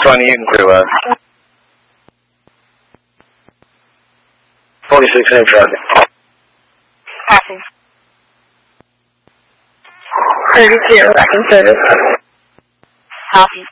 20, you can clear left. 46, same traffic. Passing. 32, back in service. Copy.